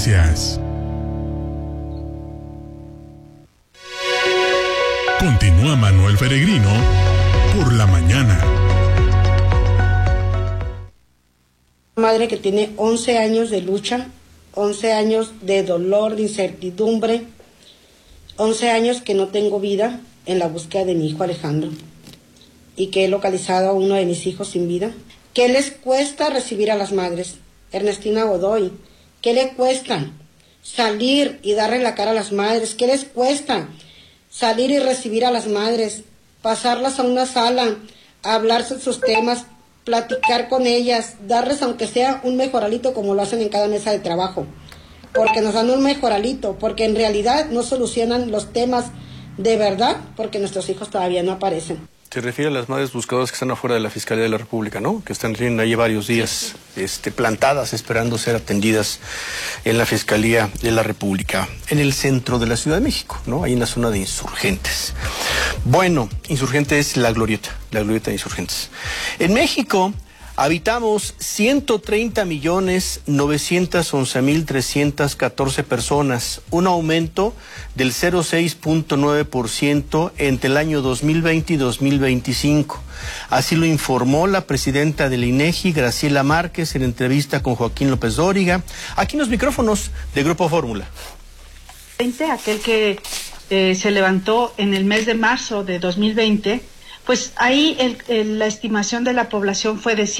Noticias. Continúa Manuel Peregrino por la mañana. Madre que tiene 11 años de lucha, 11 años de dolor, de incertidumbre, 11 años que no tengo vida en la búsqueda de mi hijo Alejandro y que he localizado a uno de mis hijos sin vida. ¿Qué les cuesta recibir a las madres? Ernestina Godoy, ¿qué le cuesta salir y darle la cara a las madres? ¿Qué les cuesta salir y recibir a las madres, pasarlas a una sala, hablar sobre sus temas, platicar con ellas, darles aunque sea un mejoralito como lo hacen en cada mesa de trabajo? Porque nos dan un mejoralito, porque en realidad no solucionan los temas de verdad, porque nuestros hijos todavía no aparecen. Se refiere a las madres buscadoras que están afuera de la Fiscalía de la República, ¿no? Que tienen ahí varios días plantadas esperando ser atendidas en la Fiscalía de la República, en el centro de la Ciudad de México, ¿no? Ahí en la zona de Insurgentes. Bueno, Insurgentes, la glorieta de Insurgentes. En México habitamos 130.911.314 personas, un aumento del 0,6.9% entre el año 2020 y 2025. Así lo informó la presidenta del INEGI, Graciela Márquez, en entrevista con Joaquín López Dóriga, aquí en los micrófonos de Grupo Fórmula. Aquel que se levantó en el mes de marzo de 2020, pues ahí la estimación de la población fue de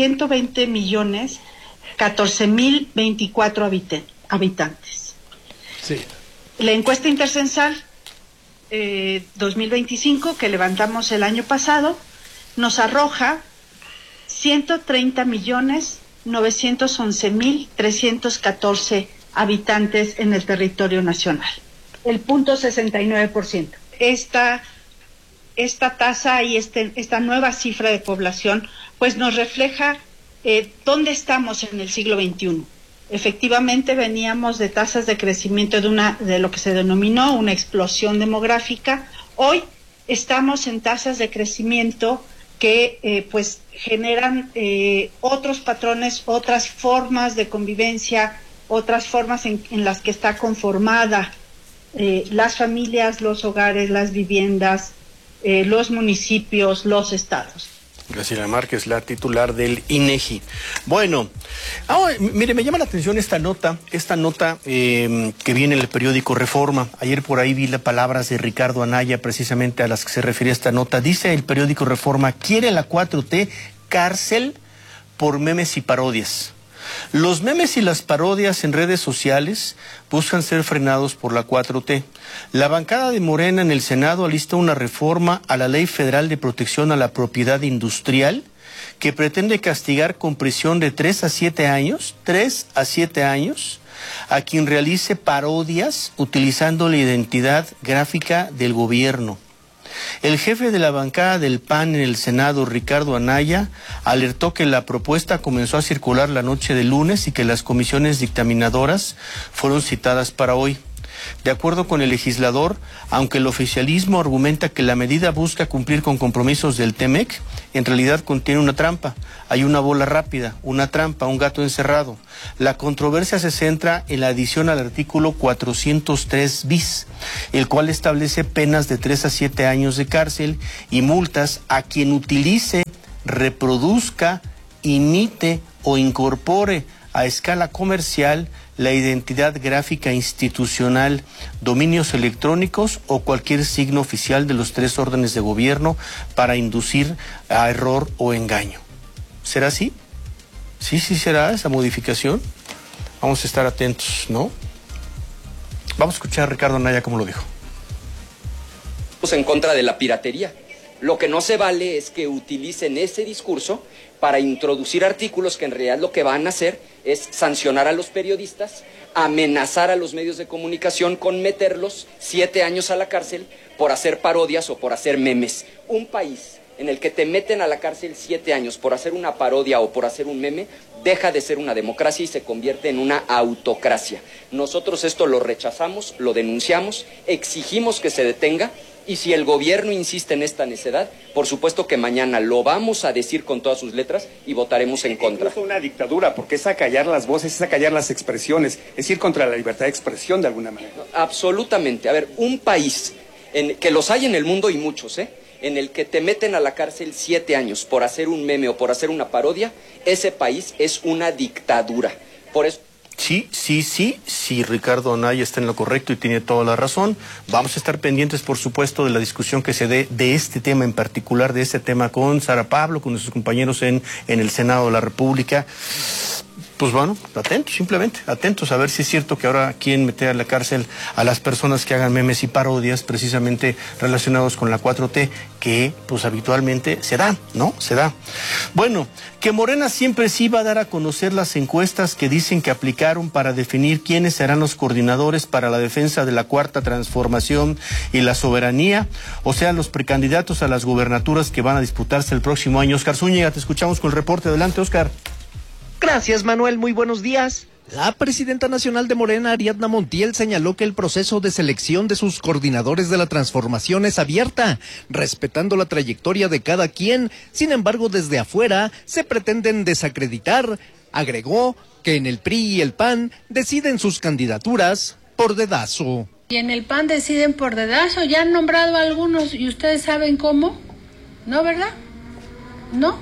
120.014.024 habitantes. Sí. La encuesta intercensal 2025 que levantamos el año pasado nos arroja 130.911.314 habitantes en el territorio nacional, el 0.69%. Esta tasa y esta nueva cifra de población pues nos refleja dónde estamos en el siglo XXI. Efectivamente veníamos de tasas de crecimiento de lo que se denominó una explosión demográfica. Hoy estamos en tasas de crecimiento que pues generan otros patrones, otras formas de convivencia, otras formas en las que está conformada las familias, los hogares, las viviendas, los municipios, los estados. Graciela Márquez, la titular del INEGI. Bueno, mire, me llama la atención esta nota que viene en el periódico Reforma. Ayer por ahí vi las palabras de Ricardo Anaya, precisamente a las que se refiere esta nota. Dice el periódico Reforma: quiere la 4T cárcel por memes y parodias. Los memes y las parodias en redes sociales buscan ser frenados por la 4T. La bancada de Morena en el Senado alista una reforma a la Ley Federal de Protección a la Propiedad Industrial que pretende castigar con prisión de 3 a 7 años, a quien realice parodias utilizando la identidad gráfica del gobierno. El jefe de la bancada del PAN en el Senado, Ricardo Anaya, alertó que la propuesta comenzó a circular la noche de lunes y que las comisiones dictaminadoras fueron citadas para hoy. De acuerdo con el legislador, aunque el oficialismo argumenta que la medida busca cumplir con compromisos del TEMEC, en realidad contiene una trampa. Hay una bola rápida, una trampa, un gato encerrado. La controversia se centra en la adición al artículo 403 bis, el cual establece penas de 3 a 7 años de cárcel y multas a quien utilice, reproduzca, imite o incorpore a escala comercial la identidad gráfica institucional, dominios electrónicos o cualquier signo oficial de los 3 órdenes de gobierno para inducir a error o engaño. ¿Será así? Sí será esa modificación. Vamos a estar atentos, ¿no? Vamos a escuchar a Ricardo Anaya cómo lo dijo. En contra de la piratería. Lo que no se vale es que utilicen ese discurso para introducir artículos que en realidad lo que van a hacer es sancionar a los periodistas, amenazar a los medios de comunicación con meterlos 7 años a la cárcel por hacer parodias o por hacer memes. Un país en el que te meten a la cárcel 7 años por hacer una parodia o por hacer un meme, deja de ser una democracia y se convierte en una autocracia. Nosotros esto lo rechazamos, lo denunciamos, exigimos que se detenga Y si el gobierno insiste en esta necedad, por supuesto que mañana lo vamos a decir con todas sus letras y votaremos en contra. Es una dictadura, porque es acallar las voces, es acallar las expresiones, es ir contra la libertad de expresión de alguna manera. Absolutamente. A ver, un país que los hay en el mundo y muchos, en el que te meten a la cárcel 7 años por hacer un meme o por hacer una parodia, ese país es una dictadura. Por eso... Sí, Ricardo Anaya está en lo correcto y tiene toda la razón. Vamos a estar pendientes, por supuesto, de la discusión que se dé de este tema en particular, de este tema con Sara Pablo, con nuestros compañeros en el Senado de la República. Pues bueno, simplemente atentos a ver si es cierto que ahora quieren meter a la cárcel a las personas que hagan memes y parodias precisamente relacionados con la 4T, que pues habitualmente se da, ¿no? Se da. Bueno, que Morena siempre sí va a dar a conocer las encuestas que dicen que aplicaron para definir quiénes serán los coordinadores para la defensa de la Cuarta Transformación y la soberanía, o sea, los precandidatos a las gubernaturas que van a disputarse el próximo año. Oscar Zúñiga, te escuchamos con el reporte. Adelante, Oscar. Gracias, Manuel. Muy buenos días. La presidenta nacional de Morena, Ariadna Montiel, señaló que el proceso de selección de sus coordinadores de la transformación es abierta, respetando la trayectoria de cada quien. Sin embargo, desde afuera se pretenden desacreditar. Agregó que en el PRI y el PAN deciden sus candidaturas por dedazo. Y en el PAN deciden por dedazo. Ya han nombrado a algunos y ustedes saben cómo. ¿No, verdad? ¿No?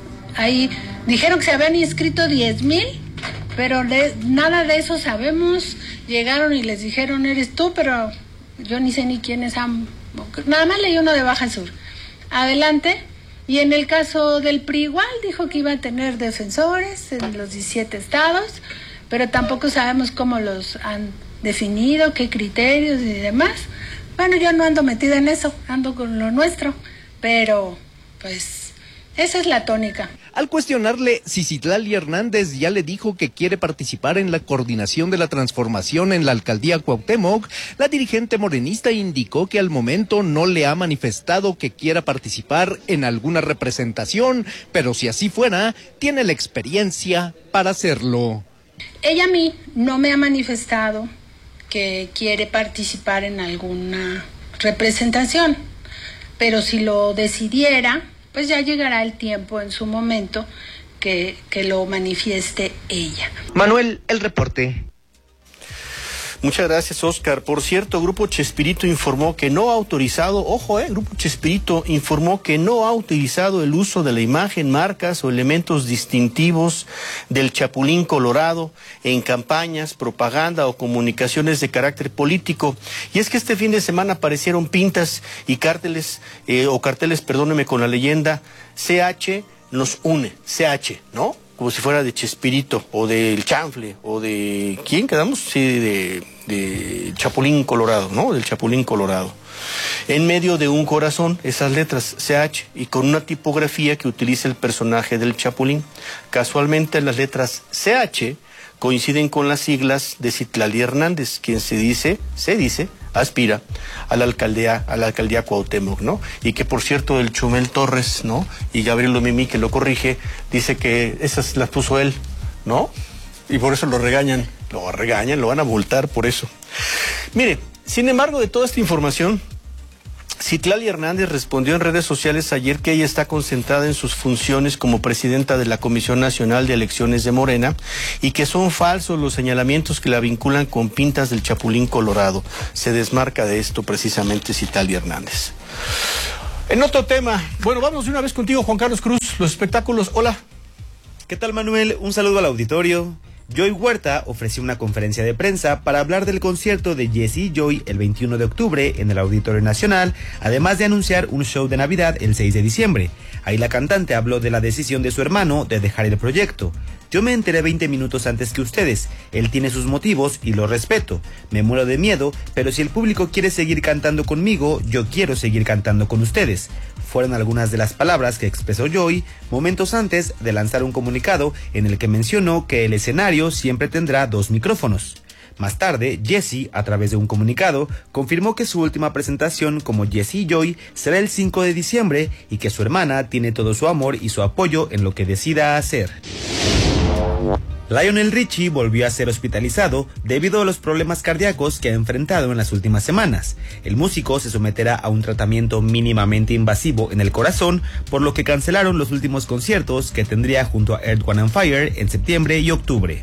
Ahí dijeron que se habían inscrito 10,000, pero nada de eso sabemos. Llegaron y les dijeron, eres tú, pero yo ni sé ni quiénes han... Nada más leí uno de Baja Sur. Adelante. Y en el caso del PRI igual, dijo que iba a tener defensores en los 17 estados, pero tampoco sabemos cómo los han definido, qué criterios y demás. Bueno, yo no ando metida en eso, ando con lo nuestro, pero pues... esa es la tónica. Al cuestionarle si Citlali Hernández ya le dijo que quiere participar en la coordinación de la transformación en la alcaldía Cuauhtémoc, la dirigente morenista indicó que al momento no le ha manifestado que quiera participar en alguna representación, pero si así fuera, tiene la experiencia para hacerlo. Ella a mí no me ha manifestado que quiere participar en alguna representación, pero si lo decidiera, pues ya llegará el tiempo en su momento que lo manifieste ella. Manuel, el reporte. Muchas gracias, Oscar. Por cierto, Grupo Chespirito informó que no ha autorizado, Grupo Chespirito informó que no ha utilizado el uso de la imagen, marcas o elementos distintivos del Chapulín Colorado en campañas, propaganda o comunicaciones de carácter político. Y es que este fin de semana aparecieron pintas y carteles con la leyenda CH nos une, CH, ¿no? Como si fuera de Chespirito, o del Chanfle, o de... ¿quién quedamos? Sí, de Chapulín Colorado, ¿no? Del Chapulín Colorado. En medio de un corazón, esas letras CH, y con una tipografía que utiliza el personaje del Chapulín. Casualmente las letras CH coinciden con las siglas de Citlali Hernández, quien se dice, aspira a la alcaldía Cuauhtémoc, ¿no? Y que, por cierto, el Chumel Torres, ¿no? Y Gabriel Lomimi, que lo corrige, dice que esas las puso él, ¿no? Y por eso lo regañan, lo van a multar por eso. Mire, sin embargo, de toda esta información, Citlali Hernández respondió en redes sociales ayer que ella está concentrada en sus funciones como presidenta de la Comisión Nacional de Elecciones de Morena y que son falsos los señalamientos que la vinculan con pintas del Chapulín Colorado. Se desmarca de esto precisamente Citlali Hernández. En otro tema, bueno, vamos de una vez contigo, Juan Carlos Cruz, los espectáculos. Hola. ¿Qué tal, Manuel? Un saludo al auditorio. Joy Huerta ofreció una conferencia de prensa para hablar del concierto de Jessie y Joy el 21 de octubre en el Auditorio Nacional, además de anunciar un show de Navidad el 6 de diciembre. Ahí la cantante habló de la decisión de su hermano de dejar el proyecto. Yo me enteré 20 minutos antes que ustedes. Él tiene sus motivos y lo respeto. Me muero de miedo, pero si el público quiere seguir cantando conmigo, yo quiero seguir cantando con ustedes. Fueron algunas de las palabras que expresó Joy momentos antes de lanzar un comunicado en el que mencionó que el escenario siempre tendrá 2 micrófonos. Más tarde, Jessie, a través de un comunicado, confirmó que su última presentación como Jessie y Joy será el 5 de diciembre y que su hermana tiene todo su amor y su apoyo en lo que decida hacer. Lionel Richie volvió a ser hospitalizado debido a los problemas cardíacos que ha enfrentado en las últimas semanas. El músico se someterá a un tratamiento mínimamente invasivo en el corazón, por lo que cancelaron los últimos conciertos que tendría junto a Earth, Wind & Fire en septiembre y octubre.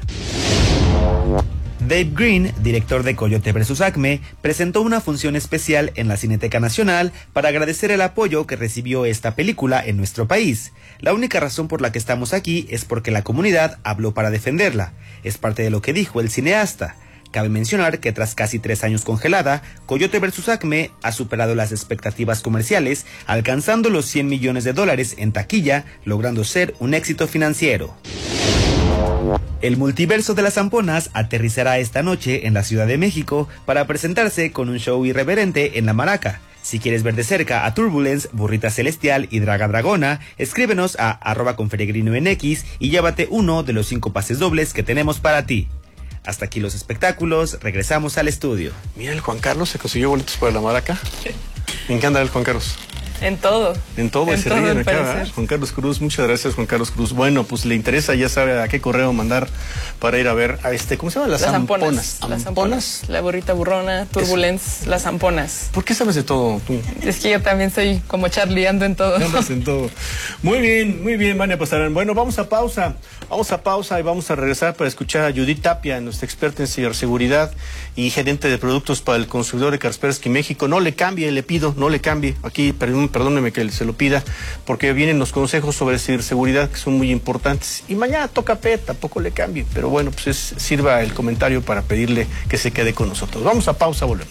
Dave Green, director de Coyote vs. Acme, presentó una función especial en la Cineteca Nacional para agradecer el apoyo que recibió esta película en nuestro país. La única razón por la que estamos aquí es porque la comunidad habló para defenderla. Es parte de lo que dijo el cineasta. Cabe mencionar que tras casi 3 años congelada, Coyote vs. Acme ha superado las expectativas comerciales, alcanzando los $100 millones en taquilla, logrando ser un éxito financiero. El multiverso de las zamponas aterrizará esta noche en la Ciudad de México para presentarse con un show irreverente en La Maraca. Si quieres ver de cerca a Turbulence, Burrita Celestial y Draga Dragona, escríbenos a @conferegrino en X y llévate uno de los 5 pases dobles que tenemos para ti. Hasta aquí los espectáculos, regresamos al estudio. Mira, el Juan Carlos se consiguió boletos para La Maraca. Me encanta el Juan Carlos. En todo. En todo, se ríen acá, ¿eh? Juan Carlos Cruz, muchas gracias, Juan Carlos Cruz. Bueno, pues le interesa, ya sabe a qué correo mandar para ir a ver a ¿cómo se llama? Las zamponas. Las zamponas. La burrita burrona, Turbulence, las zamponas. ¿Por qué sabes de todo tú? Es que yo también soy como Charlie, ando en todo. Andas en todo. Muy bien, Vania Pasarán. Bueno, vamos a pausa y vamos a regresar para escuchar a Judith Tapia, nuestra experta en ciberseguridad y gerente de productos para el consumidor de Kaspersky México. No le cambie, le pido, no le cambie. Aquí, perdóneme que se lo pida, porque vienen los consejos sobre ciberseguridad que son muy importantes. Y mañana toca tampoco le cambie. Pero bueno, pues sirva el comentario para pedirle que se quede con nosotros. Vamos a pausa, volvemos.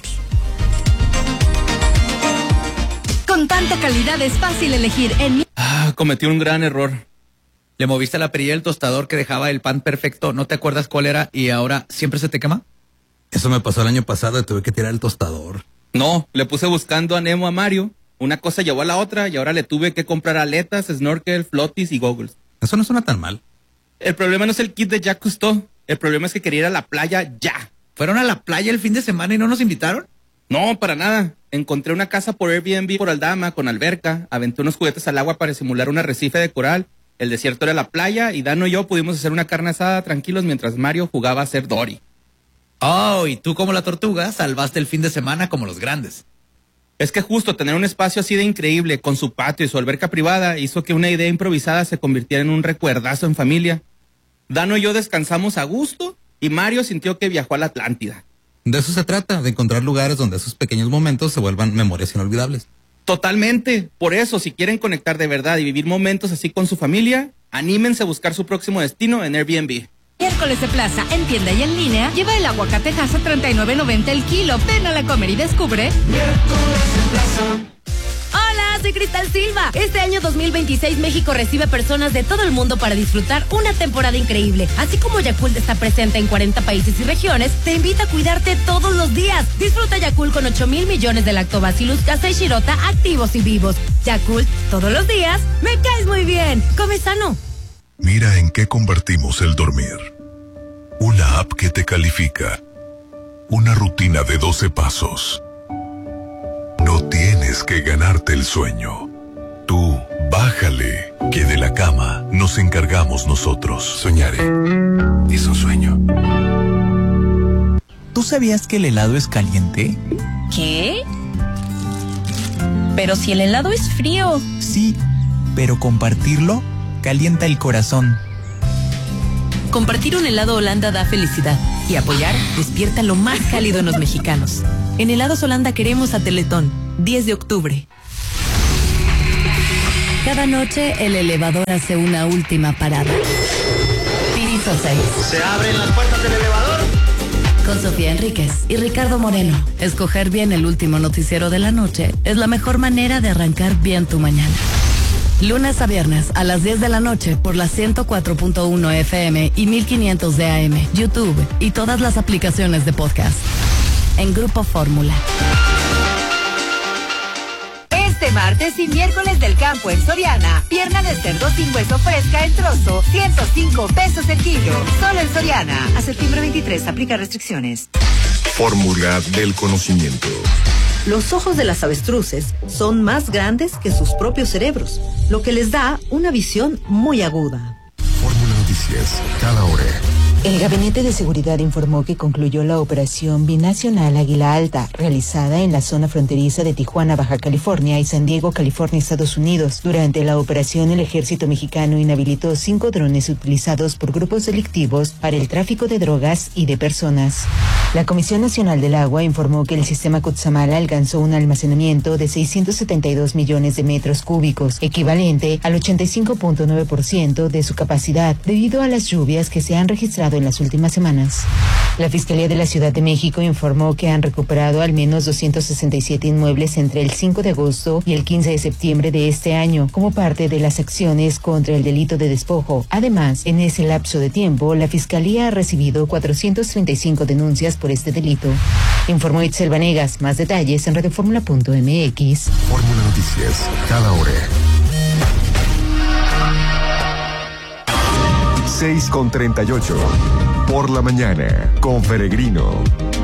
Con tanta calidad es fácil elegir en... Cometí un gran error. Le moviste la perilla del tostador que dejaba el pan perfecto, no te acuerdas cuál era y ahora siempre se te quema. Eso me pasó el año pasado y tuve que tirar el tostador. No, le puse buscando a Nemo a Mario. Una cosa llevó a la otra y ahora le tuve que comprar aletas, snorkel, flotis y goggles. Eso no suena tan mal. El problema no es el kit de Jacques Cousteau. El problema es que quería ir a la playa ya. ¿Fueron a la playa el fin de semana y no nos invitaron? No, para nada. Encontré una casa por Airbnb por Aldama con alberca. Aventé unos juguetes al agua para simular un arrecife de coral. El desierto era la playa y Dano y yo pudimos hacer una carne asada tranquilos mientras Mario jugaba a ser Dory. Oh, y tú como la tortuga salvaste el fin de semana como los grandes. Es que justo tener un espacio así de increíble, con su patio y su alberca privada, hizo que una idea improvisada se convirtiera en un recuerdazo en familia. Dano y yo descansamos a gusto y Mario sintió que viajó a la Atlántida. De eso se trata, de encontrar lugares donde esos pequeños momentos se vuelvan memorias inolvidables. Totalmente. Por eso, si quieren conectar de verdad y vivir momentos así con su familia, anímense a buscar su próximo destino en Airbnb. Miércoles de plaza, en tienda y en línea, lleva el aguacatejas a $39.90 el kilo. Ven a la Comer y descubre. Miércoles de plaza. Hola, soy Cristal Silva. Este año 2026 México recibe personas de todo el mundo para disfrutar una temporada increíble. Así como Yakult está presente en 40 países y regiones, te invita a cuidarte todos los días. Disfruta Yakult con 8,000 millones de lactobacillus casei shirota activos y vivos. Yakult, todos los días, me caes muy bien. Come sano. Mira en qué convertimos el dormir. Una app que te califica. Una rutina de 12 pasos. No tienes que ganarte el sueño. Tú, bájale, que de la cama nos encargamos nosotros. Soñaré. Es un sueño. ¿Tú sabías que el helado es caliente? ¿Qué? Pero si el helado es frío. Sí, pero compartirlo calienta el corazón. Compartir un helado Holanda da felicidad y apoyar despierta lo más cálido en los mexicanos. En Helados Holanda queremos a Teletón, 10 de octubre. Cada noche el elevador hace una última parada. Piso 6. Se abren las puertas del elevador. Con Sofía Enríquez y Ricardo Moreno. Escoger bien el último noticiero de la noche es la mejor manera de arrancar bien tu mañana. Lunes a viernes a las 10 de la noche por la 104.1 FM y 1500 de AM, YouTube y todas las aplicaciones de podcast. En Grupo Fórmula. Este martes y miércoles del campo en Soriana, pierna de cerdo sin hueso fresca en trozo, 105 pesos el kilo. Solo en Soriana. A septiembre 23, aplica restricciones. Fórmula del conocimiento. Los ojos de las avestruces son más grandes que sus propios cerebros, lo que les da una visión muy aguda. Fórmula Noticias, cada hora. El Gabinete de Seguridad informó que concluyó la operación binacional Águila Alta, realizada en la zona fronteriza de Tijuana, Baja California y San Diego, California, Estados Unidos. Durante la operación, el ejército mexicano inhabilitó 5 drones utilizados por grupos delictivos para el tráfico de drogas y de personas. La Comisión Nacional del Agua informó que el sistema Cutzamala alcanzó un almacenamiento de 672 millones de metros cúbicos, equivalente al 85.9% de su capacidad, debido a las lluvias que se han registrado en las últimas semanas. La Fiscalía de la Ciudad de México informó que han recuperado al menos 267 inmuebles entre el 5 de agosto y el 15 de septiembre de este año, como parte de las acciones contra el delito de despojo. Además, en ese lapso de tiempo, la Fiscalía ha recibido 435 denuncias por este delito. Informó Itzel Vanegas. Más detalles en radioformula.mx. Fórmula Noticias, cada hora. 6:38. Por la mañana, con Peregrino.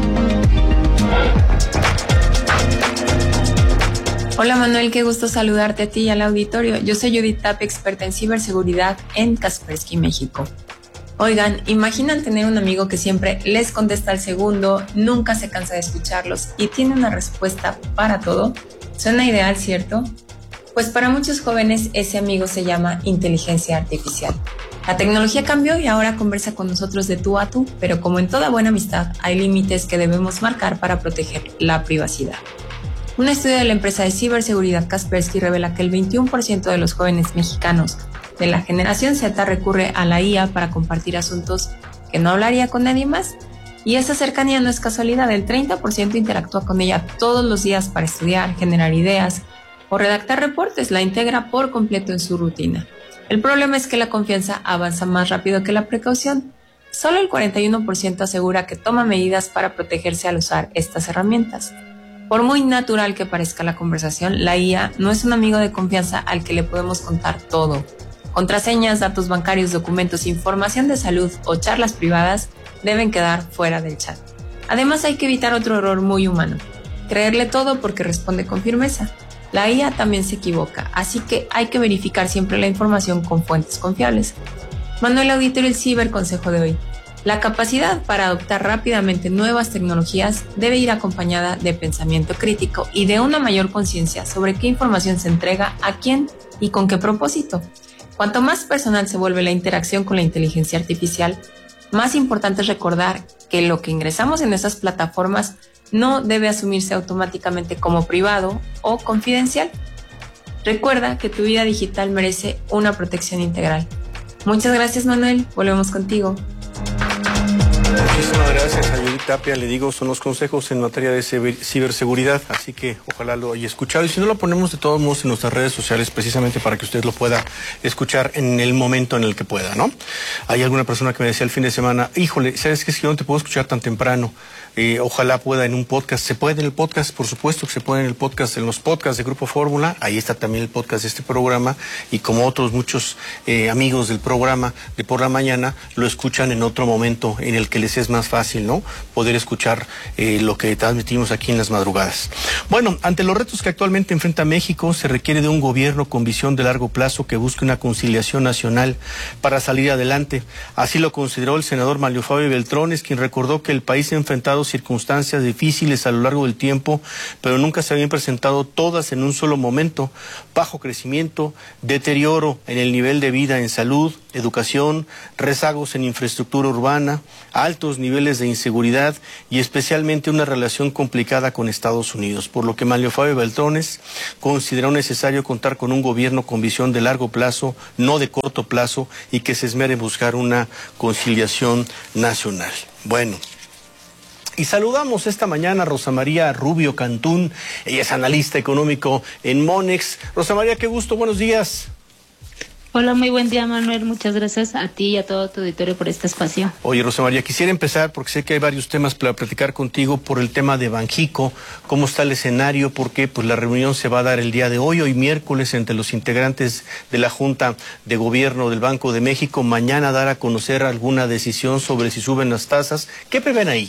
Hola Manuel, qué gusto saludarte a ti y al auditorio. Yo soy Judith Tapia, experta en ciberseguridad en Kaspersky, México. Oigan, imaginan tener un amigo que siempre les contesta al segundo, nunca se cansa de escucharlos y tiene una respuesta para todo. Suena ideal, ¿cierto? Pues para muchos jóvenes ese amigo se llama inteligencia artificial. La tecnología cambió y ahora conversa con nosotros de tú a tú, pero como en toda buena amistad, hay límites que debemos marcar para proteger la privacidad. Un estudio de la empresa de ciberseguridad Kaspersky revela que el 21% de los jóvenes mexicanos de la generación Z recurre a la IA para compartir asuntos que no hablaría con nadie más. Y esa cercanía no es casualidad, el 30% interactúa con ella todos los días para estudiar, generar ideas o redactar reportes, la integra por completo en su rutina. El problema es que la confianza avanza más rápido que la precaución. Solo el 41% asegura que toma medidas para protegerse al usar estas herramientas. Por muy natural que parezca la conversación, la IA no es un amigo de confianza al que le podemos contar todo. Contraseñas, datos bancarios, documentos, información de salud o charlas privadas deben quedar fuera del chat. Además, hay que evitar otro error muy humano: creerle todo porque responde con firmeza. La IA también se equivoca, así que hay que verificar siempre la información con fuentes confiables. Manuel Auditorio, el ciberconsejo de hoy. La capacidad para adoptar rápidamente nuevas tecnologías debe ir acompañada de pensamiento crítico y de una mayor conciencia sobre qué información se entrega, a quién y con qué propósito. Cuanto más personal se vuelve la interacción con la inteligencia artificial, más importante es recordar que lo que ingresamos en estas plataformas no debe asumirse automáticamente como privado o confidencial. Recuerda que tu vida digital merece una protección integral. Muchas gracias, Manuel. Volvemos contigo. Muchísimas gracias a Judith Tapia. Le digo, son los consejos en materia de ciberseguridad, así que ojalá lo haya escuchado. Y si no, lo ponemos de todos modos en nuestras redes sociales, precisamente para que usted lo pueda escuchar en el momento en el que pueda, ¿no? Hay alguna persona que me decía el fin de semana: híjole, ¿sabes qué? Es que yo no te puedo escuchar tan temprano. Ojalá pueda en un podcast. ¿Se puede en el podcast? Por supuesto que se puede en el podcast, en los podcasts de Grupo Fórmula. Ahí está también el podcast de este programa, y como otros muchos amigos del programa de por la mañana, lo escuchan en otro momento en el que les es más fácil, ¿no? Poder escuchar lo que transmitimos aquí en las madrugadas. Bueno, ante los retos que actualmente enfrenta México, se requiere de un gobierno con visión de largo plazo que busque una conciliación nacional para salir adelante. Así lo consideró el senador Manlio Fabio Beltrones, quien recordó que el país ha enfrentado circunstancias difíciles a lo largo del tiempo, pero nunca se habían presentado todas en un solo momento: bajo crecimiento, deterioro en el nivel de vida en salud, educación, rezagos en infraestructura urbana, altos niveles de inseguridad y especialmente una relación complicada con Estados Unidos, por lo que Manlio Fabio Beltrones consideró necesario contar con un gobierno con visión de largo plazo, no de corto plazo, y que se esmere en buscar una conciliación nacional. Bueno, y saludamos esta mañana a Rosa María Rubio Cantún. Ella es analista económico en Monex. Rosa María, qué gusto, buenos días. Hola, muy buen día, Manuel. Muchas gracias a ti y a todo tu auditorio por este espacio. Oye, Rosa María, quisiera empezar, porque sé que hay varios temas para platicar contigo, por el tema de Banjico. ¿Cómo está el escenario? Porque pues la reunión se va a dar el día de hoy miércoles, entre los integrantes de la Junta de Gobierno del Banco de México. Mañana dar a conocer alguna decisión sobre si suben las tasas. ¿Qué prevén ahí?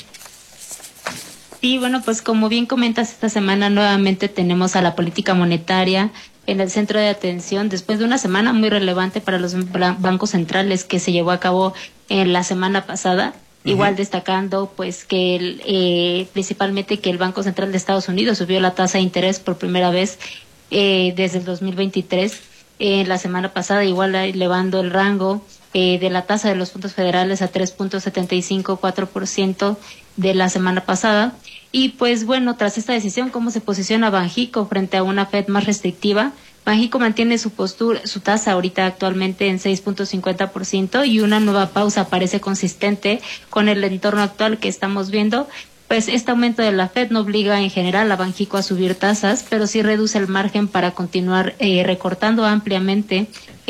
Sí, bueno, pues como bien comentas, esta semana nuevamente tenemos a la política monetaria en el centro de atención, después de una semana muy relevante para los bancos centrales que se llevó a cabo en la semana pasada. Igual destacando pues que principalmente que el Banco Central de Estados Unidos subió la tasa de interés por primera vez desde el 2023. La semana pasada, igual elevando el rango de la tasa de los fondos federales a 3.754% de la semana pasada. Y pues bueno, tras esta decisión, ¿cómo se posiciona Banxico frente a una Fed más restrictiva? Banxico mantiene su tasa ahorita actualmente en 6.50% y una nueva pausa parece consistente con el entorno actual que estamos viendo. Pues este aumento de la Fed no obliga en general a Banxico a subir tasas, pero sí reduce el margen para continuar recortando ampliamente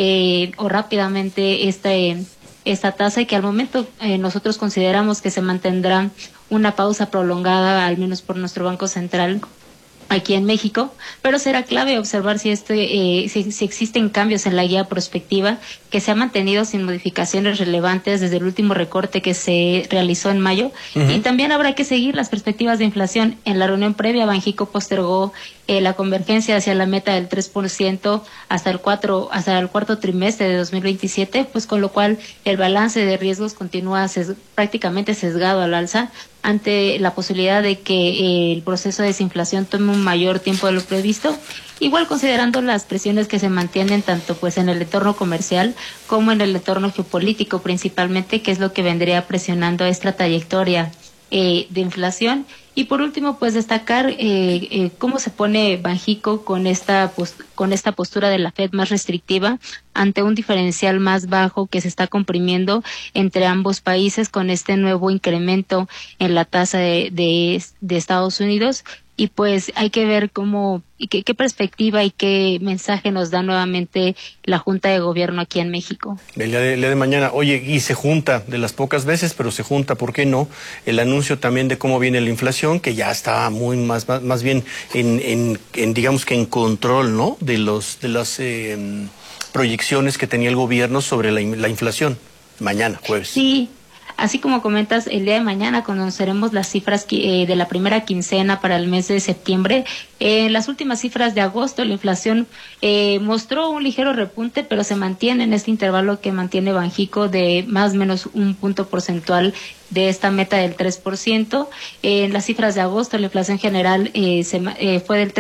o rápidamente esta tasa, y que al momento nosotros consideramos que se mantendrá una pausa prolongada, al menos por nuestro Banco Central aquí en México, pero será clave observar si existen cambios en la guía prospectiva, que se ha mantenido sin modificaciones relevantes desde el último recorte que se realizó en mayo. Y también habrá que seguir las perspectivas de inflación. En la reunión previa, Banxico postergó la convergencia hacia la meta del 3% hasta el cuarto trimestre de 2027, pues con lo cual el balance de riesgos continúa prácticamente sesgado al alza ante la posibilidad de que el proceso de desinflación tome un mayor tiempo de lo previsto. Igual considerando las presiones que se mantienen tanto pues en el entorno comercial como en el entorno geopolítico principalmente, que es lo que vendría presionando esta trayectoria de inflación. Y por último, pues destacar cómo se pone Banxico con esta postura de la Fed más restrictiva ante un diferencial más bajo que se está comprimiendo entre ambos países con este nuevo incremento en la tasa de Estados Unidos. Y pues hay que ver qué perspectiva y qué mensaje nos da nuevamente la Junta de Gobierno aquí en México. El día de mañana, oye, y se junta de las pocas veces, pero se junta, ¿por qué no? El anuncio también de cómo viene la inflación, que ya está muy más bien en digamos que en control, ¿no? De las proyecciones que tenía el gobierno sobre la inflación. Mañana, jueves. Sí. Así como comentas, el día de mañana conoceremos las cifras de la primera quincena para el mes de septiembre. Las últimas cifras de agosto, la inflación mostró un ligero repunte, pero se mantiene en este intervalo que mantiene Banxico de más o menos un punto porcentual de esta meta del 3%. En las cifras de agosto, la inflación general fue del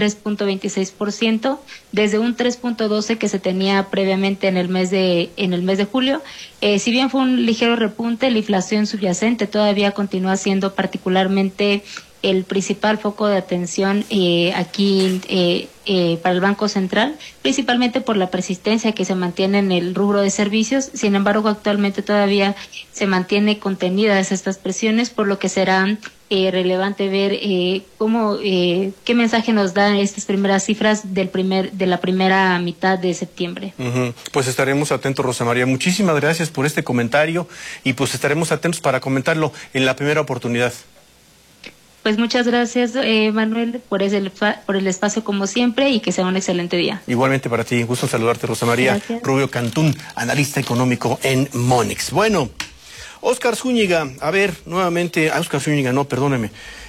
3.26%, desde un 3.12 que se tenía previamente en el mes de julio. Si bien fue un ligero repunte, la inflación subyacente todavía continúa siendo particularmente el principal foco de atención aquí para el Banco Central, principalmente por la persistencia que se mantiene en el rubro de servicios. Sin embargo, actualmente todavía se mantiene contenidas estas presiones, por lo que será relevante ver qué mensaje nos dan estas primeras cifras de la primera mitad de septiembre. Pues estaremos atentos, Rosa María. Muchísimas gracias por este comentario y pues estaremos atentos para comentarlo en la primera oportunidad. Pues muchas gracias, Manuel, por el espacio como siempre, y que sea un excelente día. Igualmente para ti, gusto saludarte, Rosa María. Gracias. Rubio Cantún, analista económico en Monex. Bueno, Óscar Zúñiga, a ver, nuevamente, Óscar Zúñiga, no, perdóneme.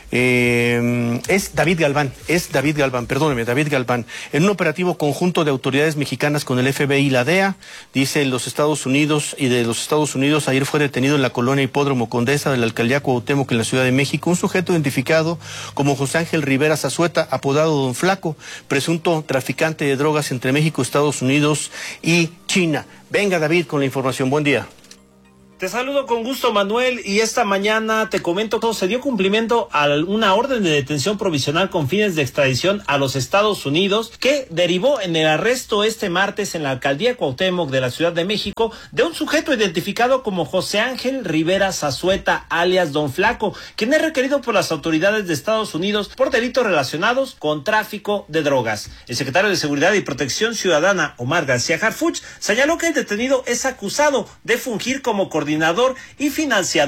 Es David Galván, David Galván. En un operativo conjunto de autoridades mexicanas con el FBI y la DEA, dice de los Estados Unidos, ayer fue detenido en la colonia Hipódromo Condesa de la alcaldía Cuauhtémoc en la Ciudad de México un sujeto identificado como José Ángel Rivera Zazueta, apodado Don Flaco, presunto traficante de drogas entre México, Estados Unidos y China. Venga, David, con la información. Buen día. Te saludo con gusto, Manuel, y esta mañana te comento que se dio cumplimiento a una orden de detención provisional con fines de extradición a los Estados Unidos, que derivó en el arresto este martes en la alcaldía Cuauhtémoc de la Ciudad de México de un sujeto identificado como José Ángel Rivera Zazueta, alias Don Flaco, quien es requerido por las autoridades de Estados Unidos por delitos relacionados con tráfico de drogas. El secretario de Seguridad y Protección Ciudadana, Omar García Harfuch, señaló que el detenido es acusado de fungir como coordinador y financiador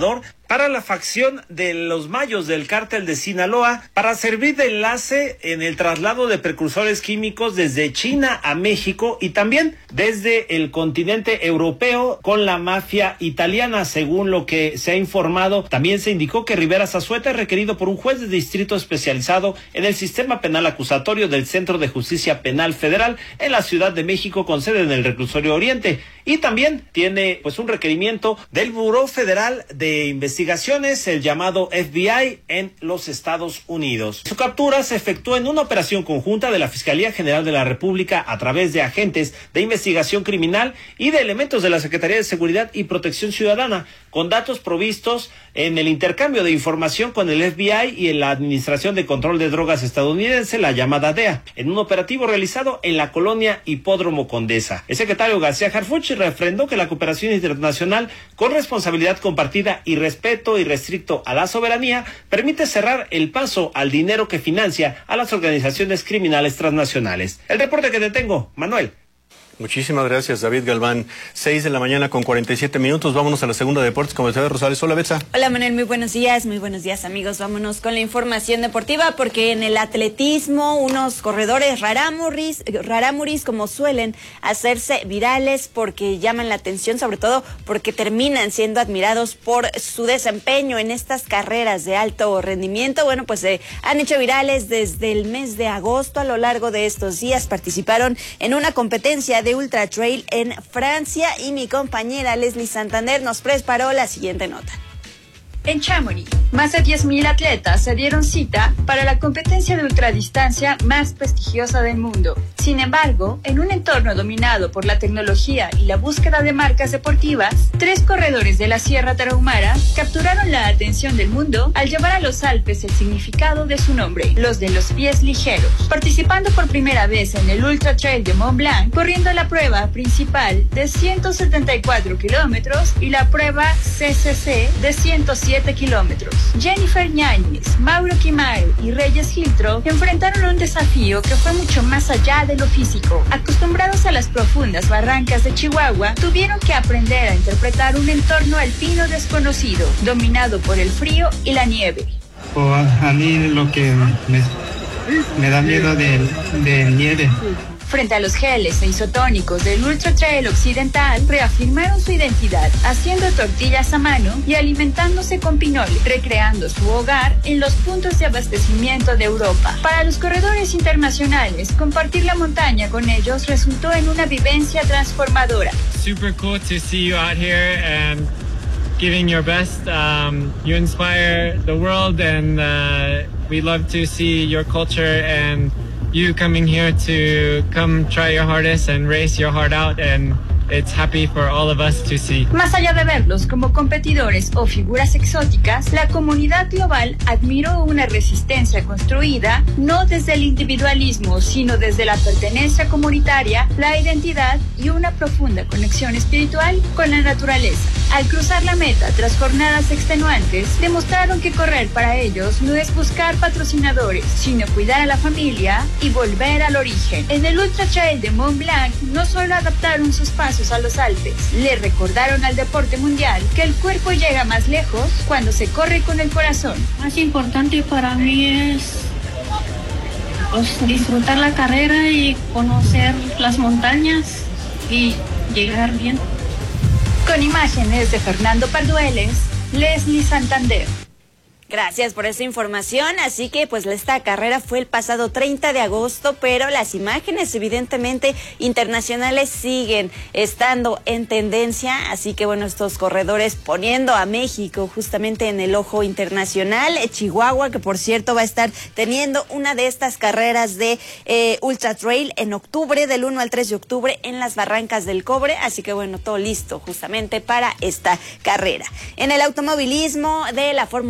para la facción de los Mayos del cártel de Sinaloa para servir de enlace en el traslado de precursores químicos desde China a México y también desde el continente europeo con la mafia italiana. Según lo que se ha informado, también se indicó que Rivera Zazueta es requerido por un juez de distrito especializado en el sistema penal acusatorio del Centro de Justicia Penal Federal en la Ciudad de México con sede en el Reclusorio Oriente, y también tiene pues un requerimiento del Buró Federal de Investigaciones, el llamado FBI, en los Estados Unidos. Su captura se efectuó en una operación conjunta de la Fiscalía General de la República a través de agentes de investigación criminal y de elementos de la Secretaría de Seguridad y Protección Ciudadana, con datos provistos en el intercambio de información con el FBI y en la Administración de Control de Drogas estadounidense, la llamada DEA, en un operativo realizado en la colonia Hipódromo Condesa. El secretario García Harfuch refrendó que la cooperación internacional con responsabilidad compartida y respeto irrestricto a la soberanía permite cerrar el paso al dinero que financia a las organizaciones criminales transnacionales. El reporte que te tengo, Manuel. Muchísimas gracias, David Galván. 6:47 a.m. Vámonos a la segunda de deportes con Betsabe Rosales. Hola, Betsa. Hola, Manuel. Muy buenos días, amigos. Vámonos con la información deportiva porque en el atletismo unos corredores rarámuris como suelen hacerse virales porque llaman la atención, sobre todo porque terminan siendo admirados por su desempeño en estas carreras de alto rendimiento. Bueno, pues se han hecho virales desde el mes de agosto. A lo largo de estos días participaron en una competencia de Ultra Trail en Francia y mi compañera Leslie Santander nos preparó la siguiente nota. En Chamonix, más de 10,000 atletas se dieron cita para la competencia de ultradistancia más prestigiosa del mundo. Sin embargo, en un entorno dominado por la tecnología y la búsqueda de marcas deportivas, 3 corredores de la Sierra Tarahumara capturaron la atención del mundo al llevar a los Alpes el significado de su nombre, los de los pies ligeros. Participando por primera vez en el Ultra Trail de Mont Blanc, corriendo la prueba principal de 174 kilómetros y la prueba CCC de 107 kilómetros. Jennifer Ñáñez, Mauro Quimaro y Reyes Giltro enfrentaron un desafío que fue mucho más allá de lo físico. Acostumbrados a las profundas barrancas de Chihuahua, tuvieron que aprender a interpretar un entorno alpino desconocido, dominado por el frío y la nieve. A mí lo que me da miedo de nieve. Frente a los geles e isotónicos del Ultra Trail Occidental, reafirmaron su identidad, haciendo tortillas a mano y alimentándose con pinole, recreando su hogar en los puntos de abastecimiento de Europa. Para los corredores internacionales, compartir la montaña con ellos resultó en una vivencia transformadora. Super cool to see you out here and giving your best. You inspire the world and we love to see your culture and you coming here to come try your hardest and race your heart out, and it's happy for all of us to see. Más allá de verlos como competidores o figuras exóticas, la comunidad global admiró una resistencia construida no desde el individualismo, sino desde la pertenencia comunitaria, la identidad y una profunda conexión espiritual con la naturaleza. Al cruzar la meta tras jornadas extenuantes, demostraron que correr para ellos no es buscar patrocinadores, sino cuidar a la familia y volver al origen. En el Ultra Trail de Mont Blanc no solo adaptaron sus pasos a los Alpes, le recordaron al deporte mundial que el cuerpo llega más lejos cuando se corre con el corazón. Más importante para mí es disfrutar la carrera y conocer las montañas y llegar bien. Con imágenes de Fernando Pardueles, Leslie Santander. Gracias por esta información. Así que pues esta carrera fue el pasado 30 de agosto, pero las imágenes evidentemente internacionales siguen estando en tendencia. Así que bueno, estos corredores poniendo a México justamente en el ojo internacional. Chihuahua, que por cierto va a estar teniendo una de estas carreras de Ultra Trail en octubre, del 1 al 3 de octubre en las Barrancas del Cobre. Así que bueno, todo listo justamente para esta carrera. En el automovilismo de la Fórmula 1,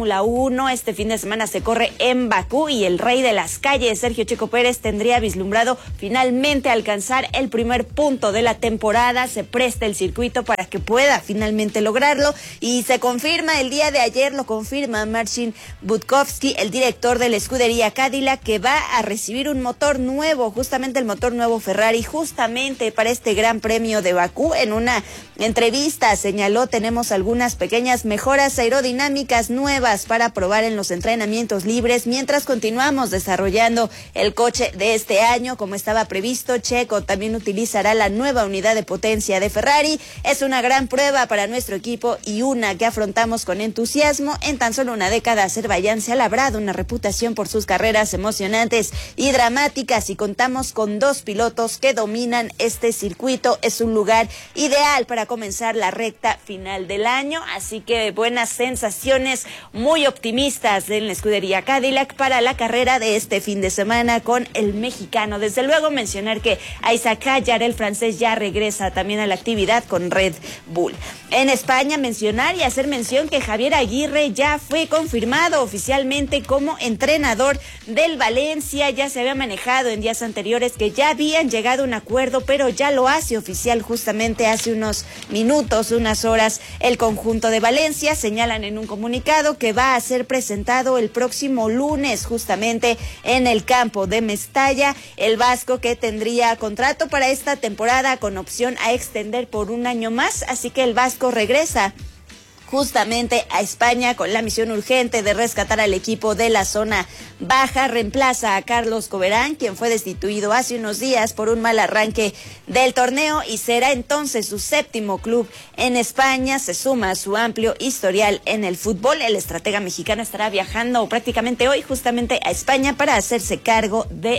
1 este fin de semana se corre en Bakú y el rey de las calles, Sergio Checo Pérez, tendría vislumbrado finalmente alcanzar el primer punto de la temporada. Se presta el circuito para que pueda finalmente lograrlo y se confirma el día de ayer, lo confirma Marcin Budkowski, el director de la escudería Cadillac, que va a recibir un motor nuevo, justamente el motor nuevo Ferrari, justamente para este Gran Premio de Bakú. En una entrevista señaló: tenemos algunas pequeñas mejoras aerodinámicas nuevas para probar en los entrenamientos libres mientras continuamos desarrollando el coche de este año como estaba previsto. Checo también utilizará la nueva unidad de potencia de Ferrari. Es una gran prueba para nuestro equipo y una que afrontamos con entusiasmo. En tan solo una década, Azerbaiyán se ha labrado una reputación por sus carreras emocionantes y dramáticas y contamos con 2 pilotos que dominan este circuito. Es un lugar ideal para comenzar la recta final del año, así que buenas sensaciones, muy optimistas en la escudería Cadillac para la carrera de este fin de semana con el mexicano. Desde luego mencionar que Isaac Hadjar, el francés, ya regresa también a la actividad con Red Bull. En España, mencionar y hacer mención que Javier Aguirre ya fue confirmado oficialmente como entrenador del Valencia. Ya se había manejado en días anteriores que ya habían llegado a un acuerdo, pero ya lo hace oficial justamente hace unos minutos, unas horas. El conjunto de Valencia señalan en un comunicado que va a ser presentado el próximo lunes justamente en el campo de Mestalla. El vasco, que tendría contrato para esta temporada con opción a extender por un año más, así que el vasco regresa justamente a España con la misión urgente de rescatar al equipo de la zona baja. Reemplaza a Carlos Coberán, quien fue destituido hace unos días por un mal arranque del torneo, y será entonces su 7º club en España. Se suma a su amplio historial en el fútbol. El estratega mexicano estará viajando prácticamente hoy justamente a España para hacerse cargo de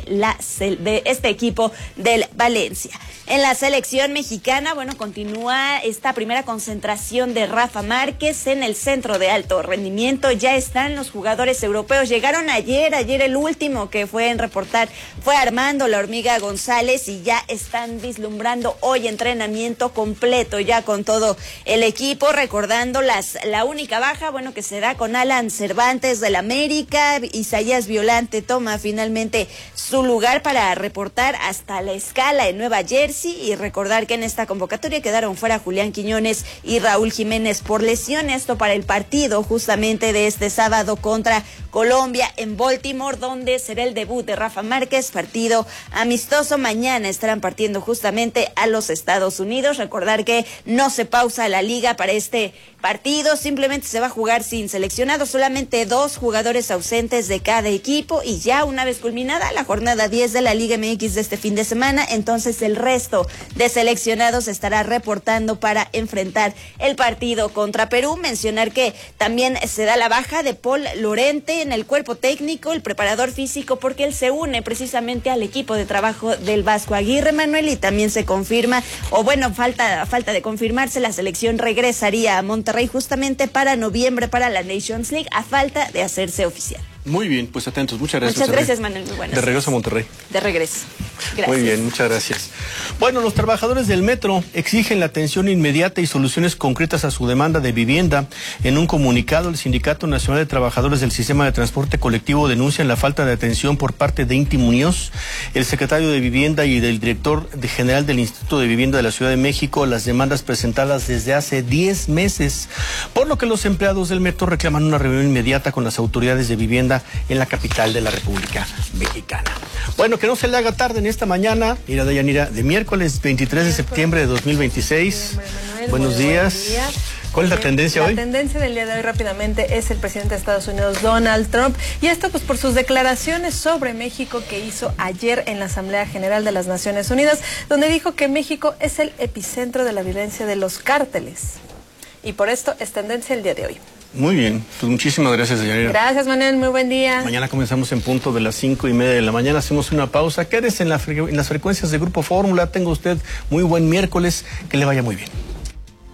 este equipo del Valencia. En la selección mexicana, continúa esta primera concentración de Rafa Márquez en el centro de alto rendimiento. Ya están los jugadores europeos. Llegaron ayer el último que fue en reportar fue Armando La Hormiga González, y ya están vislumbrando hoy entrenamiento completo ya con todo el equipo, recordando la única baja, que se da con Alan Cervantes del América. Isaías Violante toma finalmente su lugar para reportar hasta la Escala en Nueva Jersey, y recordar que en esta convocatoria quedaron fuera Julián Quiñones y Raúl Jiménez por lesión. Esto para el partido justamente de este sábado contra Colombia en Baltimore, donde será el debut de Rafa Márquez, partido amistoso. Mañana estarán partiendo justamente a los Estados Unidos. Recordar que no se pausa la liga para este partido, simplemente se va a jugar sin seleccionados, solamente 2 jugadores ausentes de cada equipo, y ya una vez culminada la jornada 10 de la Liga MX de este fin de semana, entonces el resto de seleccionados estará reportando para enfrentar el partido contra Perú. Mencionar que también se da la baja de Paul Lorente en el cuerpo técnico, el preparador físico, porque él se une precisamente al equipo de trabajo del Vasco Aguirre, Manuel, y también se confirma, falta de confirmarse, la selección regresaría a Monterrey justamente para noviembre para la Nations League, a falta de hacerse oficial. Muy bien, pues atentos. Muchas gracias. Muchas gracias, Manuel. Muy buenas. De regreso a Monterrey. De regreso. Gracias. Muy bien, muchas gracias. Bueno, los trabajadores del metro exigen la atención inmediata y soluciones concretas a su demanda de vivienda. En un comunicado, el Sindicato Nacional de Trabajadores del Sistema de Transporte Colectivo denuncian la falta de atención por parte de Inti Muñoz, el secretario de Vivienda, y del director general del Instituto de Vivienda de la Ciudad de México, las demandas presentadas desde hace 10 meses, por lo que los empleados del metro reclaman una reunión inmediata con las autoridades de vivienda en la capital de la República Mexicana. Bueno, que no se le haga tarde en esta mañana, Ira Dayanira, de miércoles 23 de septiembre de 2026. Buenos días. ¿Cuál es la tendencia hoy? La tendencia del día de hoy rápidamente es el presidente de Estados Unidos, Donald Trump, y esto pues por sus declaraciones sobre México que hizo ayer en la Asamblea General de las Naciones Unidas, donde dijo que México es el epicentro de la violencia de los cárteles. Y por esto es tendencia el día de hoy. Muy bien, pues muchísimas gracias, Dayanira. Gracias, Manuel, muy buen día. Mañana comenzamos en punto de las 5:30 de la mañana, hacemos una pausa. Quédese en las frecuencias de Grupo Fórmula. Tenga usted muy buen miércoles, que le vaya muy bien.